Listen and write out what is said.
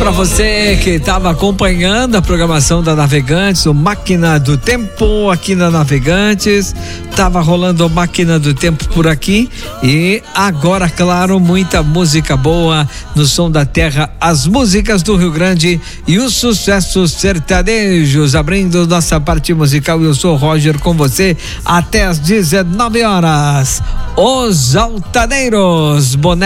para você que estava acompanhando a programação da Navegantes, o Máquina do Tempo aqui na Navegantes. Tava rolando a Máquina do Tempo por aqui e agora, claro, muita música boa no Som da Terra, as músicas do Rio Grande e os sucessos sertanejos. Abrindo nossa parte musical, eu sou o Roger com você até às 19 horas. Os Altaneiros, Boné